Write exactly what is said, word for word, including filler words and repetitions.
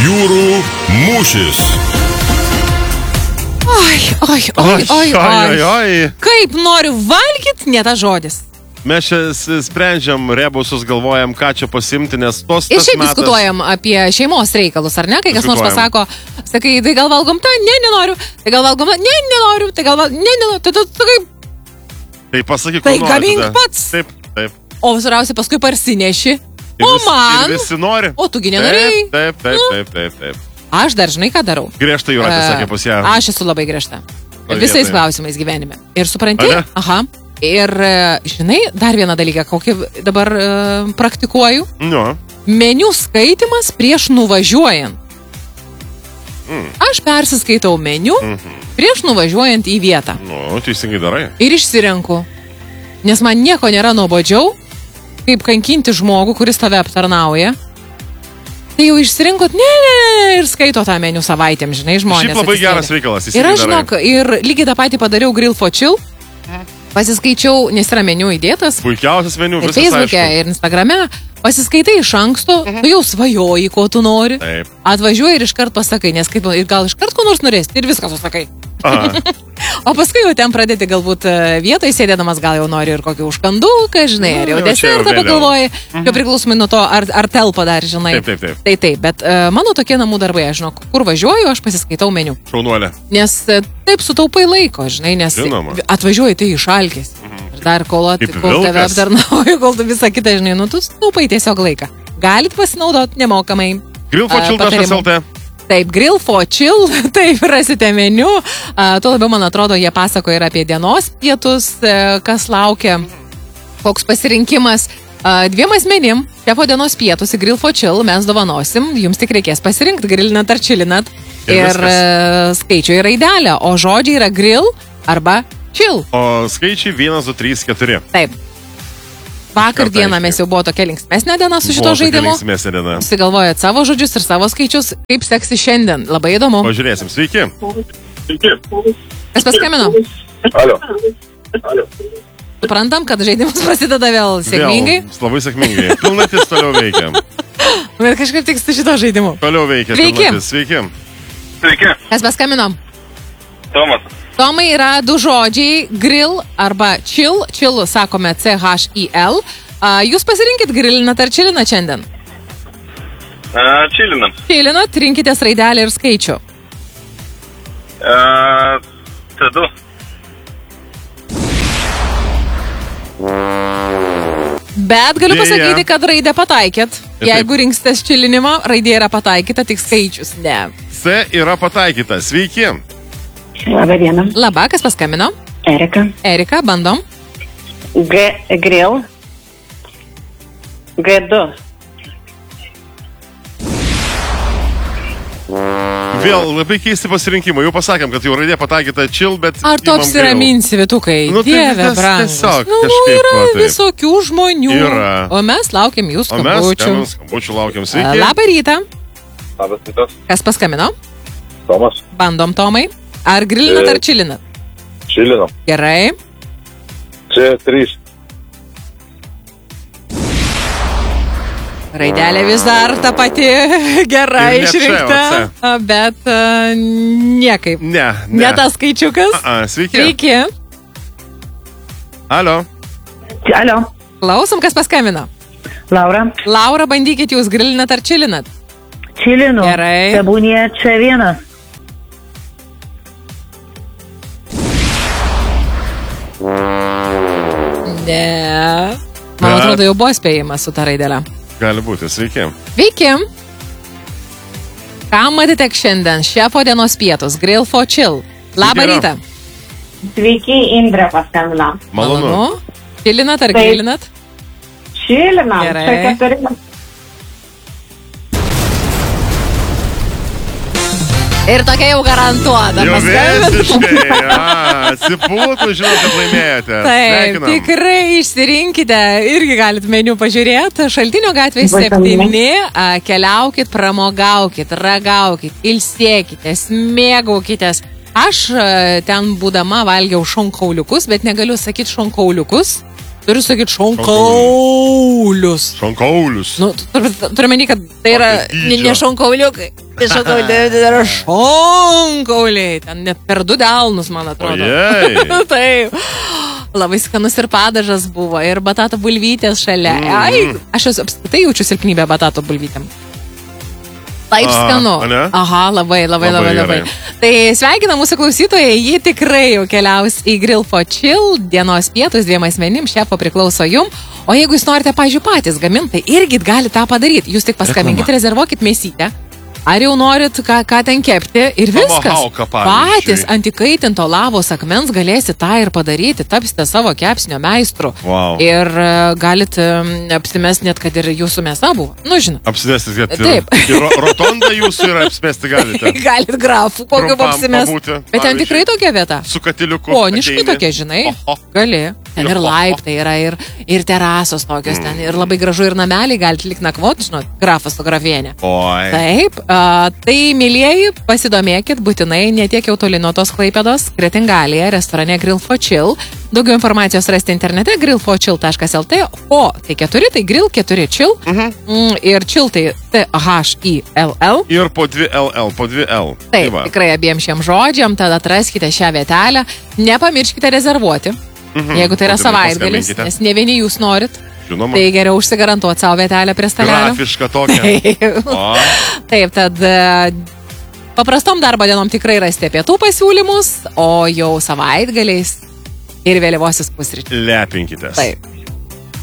Jūrų mūšis. Oi, oi, oi, oi, oi, oi, oi. Kaip noriu valgyt, ne tas žodis. Mes čia sprendžiam rebusus, galvojam, ką čia pasimti, nes tos Ir šiaip metas... diskutuojam apie šeimos reikalus, ar ne? Kai kas nors pasako, sakai, tai gal valgom tą, ne, nenoriu. Tai gal valgom tą, ne, nenoriu. Tai gal valgom, ne, nenoriu. Tai tu sakai... Tai pasakyk, tai ko nori. gamink tada. pats. Taip, taip. O svarbiausia, paskui parsineši. Ir O vis, man... Ir visi nori. O tugi nenorėjai. Taip, taip, taip, taip, taip, taip. Aš dar žinai, ką darau. Griežtai Jūratė E, sakė pas ją. Aš esu labai griežta. O Visais vietoje. klausimais gyvenime. Ir supranti? Ane? Aha. Ir žinai, dar vieną dalyką, kokį dabar e, praktikuoju. Nu. Meniu skaitimas prieš nuvažiuojant. Mm. Aš persiskaitau meniu Mhm. prieš nuvažiuojant į vietą. Nu, teisingai darai. Ir išsirenku. Nes man nieko nėra nuobodžiau, kaip kankinti žmogų, kuris tave aptarnauja. Tai jau išsirinkot, ne, ne, ne, ir skaito tą meniu savaitėm, žinai, žmonės. Šiaip labai atsisėdę. geras reikalas. Ir aš žinok, ir lygiai tą patį padariau Grill for Chill. Pasiskaičiau, nes yra meniu įdėtas. Puikiausias meniu, Ir viskas Facebook'e, aišku. ir Instagrame. Pasiskaitai iš anksto, tu jau svajoji, ko tu nori. Taip. Atvažiuoji ir iškart pasakai, nes kaip, ir gal iškart ko nors norėsi, ir viską susakai. Aha. O paskui jau ten pradėti galbūt e, vietoj sėdėdamas, gal jau nori ir kokį užkanduką, žinai, ar jau Nu, jau čia jau desertą vėliau. pagalvoji. Jau priklausomai nuo to, ar, ar telpa dar, žinai. Taip, taip, taip. Tai taip, bet e, mano tokie namų darbai, aš žinau, kur važiuoju, aš pasiskaitau meniu. Šaunuolė. Nes e, taip sutaupai laiko, žinai, nes Žinoma. atvažiuoji tai išalkis. Ir dar kol, at, Kaip kol tave vilkas. aptarnauju, kol tu visą kitą, žinai, nu tu sutaupai tiesiog laiką. Galit pasinaudoti nemokamai. grill for A, chill taškas patarimų. lt. Taip, Grill for Chill, taip, rasite meniu. A, tuo labiau, man atrodo, jie pasako ir apie dienos pietus, e, kas laukia, koks pasirinkimas. A, dviem asmenim, šefo dienos pietus į Grill for Chill mes dovanosim, jums tik reikės pasirinkti, grilinat ar chilinat. Ir Ir, viskas. e, skaičių yra įdelė, o žodžiai yra grill arba chill. O skaičiai vienas, du, trys, keturi. Taip. Vakar Iškart dieną aiškiai. mes jau buvo tokia linksmesnė diena su šito Buvo tokia žaidimu. linksmesnė diena. Susigalvojat savo žodžius ir savo skaičius, kaip seksi šiandien. Labai įdomu. Pažiūrėsim. Sveiki. Kas paskambino? Alio. Alio. Suprantam, kad žaidimas prasideda vėl sėkmingai. Vėl, labai sėkmingai. Pilnatis toliau veikia. Bet kažkaip tik su šito žaidimu. Toliau veikia. Sveiki. Pilnatis. Sveiki. Sveiki. Kas paskambino? Tomas. Tomai yra du žodžiai - grill arba chill. Chill sakome C H I L. A, Jūs pasirinkit grillinat ar chillinat šiandien? Uh, Čilinam. Chillinat, rinkitės raidelį ir skaičių. Uh, T du. Bet galiu Deja. pasakyti, kad raidę pataikėt. Ir Jeigu rinksitės chillinimą, raidė yra pataikyta, tik skaičius ne. C yra pataikyta. Sveiki. Labą dieną. Labą, kas paskambino? Erika. Erika, bandom. G. Grill. G du. Vėl labai keisti pasirinkimai. Jau pasakėm, kad jau raidė pataikyta chill, bet... Ar tu imam grill. apsiraminsi, vitukai? Nu, tai Dieve, vis- brangus. tiesiog Nu, kažkaip yra va taip. visokių žmonių. Yra. O mes laukiam jūsų O mes skambučių. skambinam, skambučių laukiam. Sveiki. Labą rytą. Labas rytas. Kas paskambino? Tomas. Bandom, Tomai. Ar grilinat, E. ar čilinat? Čilinam. Gerai. C trys. Raidelė vis dar ta pati gerai Ir ne čia, išrinkta, o bet uh, niekaip. Ne, ne. Ne tas skaičiukas. A, sveiki. Sveiki. Alio. Alio. Klausom, kas paskambino. Laura. Laura, bandykit jūs grilinat ar čilinat? Čilinu. Gerai. Tebūnie čia vienas. Ne. Man Bet- atrodo, jau buvo spėjimas su ta raidelė. Gali būti. Sveiki. Sveiki. Kam atitek šiandien šefo dienos pietus? Grill for Chill. Labą Sveiki, rytą. Sveiki, Indrė paskambino. Malonu. Chilinat ar Taip. grilinat? Šilinam, Gerai. čia keturi. Ir tokia jau garantuota. Jau paskambinot. visiškai. A, Atsipūtų, žinau, kad laimėjote. Taip, Sveikinam. tikrai išsirinkite, irgi galit meniu pažiūrėti. Šaltinio gatvė Bus septyni, a, keliaukit, pramogaukit, ragaukit, ilsėkitės, mėgaukitės. Aš a, ten būdama valgiau šonkauliukus, bet negaliu sakyti šonkauliukus, turiu sakyti šonkaulius. Šonkaulius. Nu, turiu menį, kad tai yra Kokio ne, dydžio? ne šonkauliukai, tai šonkauliai, tai yra šonkauliai. Ten net per du delnus, man atrodo. Ojei. Taip. Labai skanus ir padažas buvo, ir batato bulvytės šalia. Mm. Ai, aš esu apskritai jaučiu silpnybę batato bulvytėm. Taip A, skanu. ane? Aha, labai, labai, Labai labai, labai. gerai. Tai sveikina mūsų klausytojai, jie tikrai jau keliaus į Grill for Chill, dienos pietus dviem asmenim, šefo priklauso jum. O jeigu jūs norite, pažiūrėjau, patys gaminti, irgi gali tą padaryti. Jūs tik paskambinkit, rezervuokit mėsytę. Ar jau norit ką, ką ten kepti ir viskas. Tomahawką, pavyzdžiui. Patys ant įkaitinto lavos akmens galėsit tą ir padaryti, tapsite savo kepsnio meistru. Wow. Ir uh, galit um, apsimesti net, kad ir jūsų mėsa buvo. Nu, žinot. Apsimestis, kad Taip. ir, ir ro- rotondą jūsų yra apsimesti galite. Galit grafų, kokiu Trumpam apsimest. pabūti, Bet ten pavyzdžiui. tikrai tokia vieta. Su katiliuku. Poniškai ateini. tokia, žinai. Oho. Gali. Ten ir Oho. laiptai yra, ir, ir terasos tokios ten, ir labai gražu, ir nameliai galite lik nakvot, žinot, grafas su grafienė. Oi. Taip, a, tai, mėlyjeji, pasidomėkit, būtinai, netiek jau toli nuo tos Klaipėdos, Kretingalėje, restorane Grill for Chill. Daugiau informacijos rasti internete grill for chill taškas el tė, o tai keturi, tai grill keturi chill, Mhm. mm, ir chill tai T H I L L. Ir po dvi L L, po dvi L. Taip, va. tikrai abiem šiem žodžiam, tada atraskite šią vietelę, nepamirškite rezervuoti, Mhm. jeigu tai yra Būtinai savaitgalis, paskambinkite. nes ne vieni jūs norit, Žinoma. tai geriau užsigarantuoti savo vietelę prie stalelio. Grafiška tokia. Taip. O, Taip, tad e, paprastom darbo dienom tikrai rasite pietų pasiūlymus, o jau savaitgaliais ir vėlyvosius pusryčius. lepinkitės. Taip.